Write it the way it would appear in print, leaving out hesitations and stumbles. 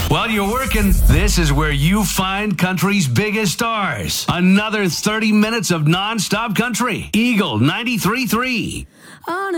While you're working, this is where you find country's biggest stars. Another 30 minutes of non-stop country. Eagle 93.3.